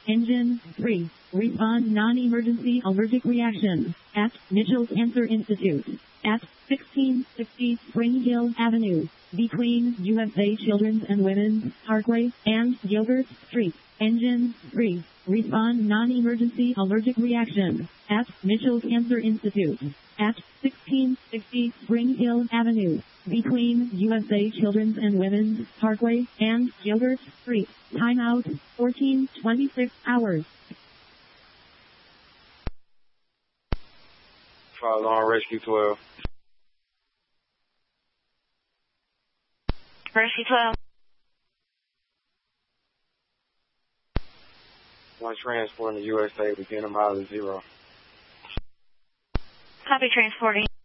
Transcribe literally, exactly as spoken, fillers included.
Engine three. Respond non-emergency allergic reaction at Mitchell Cancer Institute at sixteen sixty Spring Hill Avenue between U S A Children's and Women's Parkway and Gilbert Street. Engine three. Respond non-emergency allergic reaction at Mitchell Cancer Institute at sixteen sixty Spring Hill Avenue between U S A Children's and Women's Parkway and Gilbert Street. Timeout fourteen twenty-six hours. Fire alarm rescue twelve. Rescue twelve. One transporting to U S A within a mile of zero. Copy transporting.